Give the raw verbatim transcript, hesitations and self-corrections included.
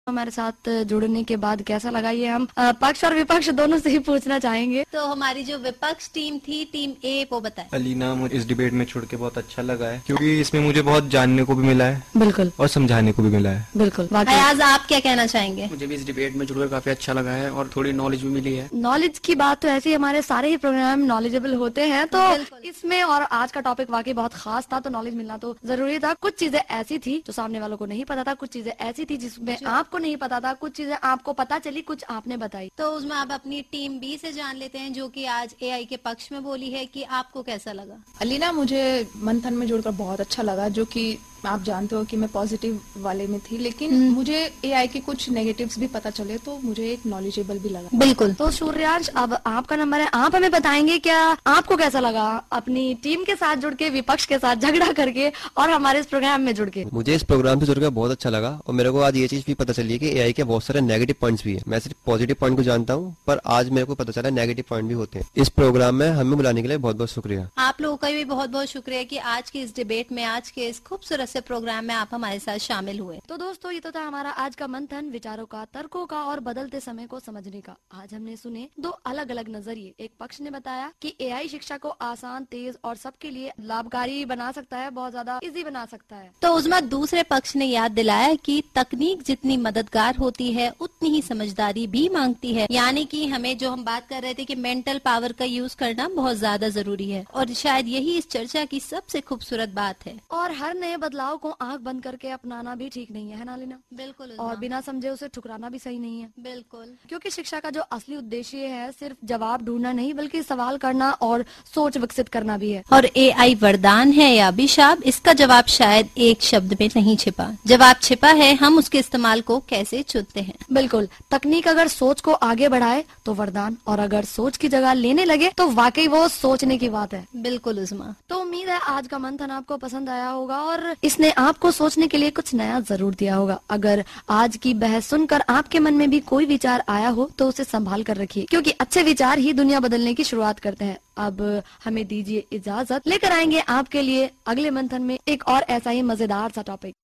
हमारे साथ जुड़ने के बाद कैसा लगा ये हम अ, पक्ष और विपक्ष दोनों से ही पूछना चाहेंगे। तो हमारी जो विपक्ष टीम थी, टीम ए, वो बताए। अलीना, मुझे इस डिबेट में छोड़ के बहुत अच्छा लगा है क्योंकि इसमें मुझे बहुत जानने को भी मिला है। बिल्कुल। और समझाने को भी मिला है। बिल्कुल। फयाज, आप क्या कहना चाहेंगे? मुझे भी इस डिबेट में जुड़कर काफी अच्छा लगा है और थोड़ी नॉलेज भी मिली है। नॉलेज की बात तो ऐसी, हमारे सारे ही प्रोग्राम नॉलेजेबल होते हैं, तो इसमें और आज का टॉपिक वाकई बहुत खास था, तो नॉलेज मिलना तो जरूरी था। कुछ चीजें ऐसी थी जो सामने वालों को नहीं पता था, कुछ चीजें ऐसी थी जिसमें आपको नहीं पता था, कुछ चीजें आपको पता चली, कुछ आपने बताई। तो उसमें आप अपनी टीम बी से जान लेते हैं, जो कि आज एआई के पक्ष में बोली है, कि आपको कैसा लगा? अलीना, मुझे मंथन में जुड़कर बहुत अच्छा लगा, जो कि आप जानते हो कि मैं पॉजिटिव वाले में थी, लेकिन मुझे एआई के कुछ नेगेटिव्स भी पता चले, तो मुझे एक नॉलेजेबल भी लगा। बिल्कुल। तो सूर्यांश, अब आपका नंबर है, आप हमें बताएंगे क्या आपको कैसा लगा अपनी टीम के साथ जुड़ के, विपक्ष के साथ झगड़ा करके और हमारे इस प्रोग्राम में जुड़ के? मुझे इस प्रोग्राम से जुड़कर बहुत अच्छा लगा और मेरे को आज ये चीज भी पता चली है कि एआई के बहुत सारे नेगेटिव पॉइंट्स भी है। मैं सिर्फ पॉजिटिव पॉइंट को जानता हूँ, पर आज मेरे को पता चला नेगेटिव पॉइंट भी होते हैं। इस प्रोग्राम में हमें बुलाने के लिए बहुत बहुत शुक्रिया। आप लोगों का भी बहुत बहुत शुक्रिया कि आज की इस डिबेट में, आज के इस खूबसूरत से प्रोग्राम में आप हमारे साथ शामिल हुए। तो दोस्तों, ये तो था हमारा आज का मंथन, विचारों का, तर्कों का और बदलते समय को समझने का। आज हमने सुने दो अलग अलग नजरिए। एक पक्ष ने बताया कि एआई शिक्षा को आसान, तेज और सबके लिए लाभकारी बना सकता है, बहुत ज्यादा इजी बना सकता है। तो उसमें दूसरे पक्ष ने याद दिलाया कि तकनीक जितनी मददगार होती है उतनी ही समझदारी भी मांगती है, यानी कि हमें, जो हम बात कर रहे थे कि मेंटल पावर का यूज करना बहुत ज्यादा जरूरी है, और शायद यही इस चर्चा की सबसे खूबसूरत बात है। और हर नए बदलाव को आंख बंद करके अपनाना भी ठीक नहीं है ना लीना? बिल्कुल। और बिना समझे उसे ठुकराना भी सही नहीं है। बिल्कुल। क्योंकि शिक्षा का जो असली उद्देश्य है सिर्फ जवाब ढूंढना नहीं, बल्कि सवाल करना और सोच विकसित करना भी है। और एआई वरदान है या अभिशाप, इसका जवाब शायद एक शब्द में नहीं छिपा। जवाब छिपा है हम उसके इस्तेमाल को कैसे चुनते हैं। बिल्कुल। तकनीक अगर सोच को आगे बढ़ाए तो वरदान, और अगर सोच की जगह लेने लगे तो वाकई वो सोचने की बात है। बिल्कुल उस्मा। तो उम्मीद है आज का मंथन आपको पसंद आया होगा और इसने आपको सोचने के लिए कुछ नया जरूर दिया होगा। अगर आज की बहस सुनकर आपके मन में भी कोई विचार आया हो तो उसे संभाल कर रखिए, क्योंकि अच्छे विचार ही दुनिया बदलने की शुरुआत करते हैं। अब हमें दीजिए इजाजत, लेकर आएंगे आपके लिए अगले मंथन में एक और ऐसा ही मजेदार सा टॉपिक।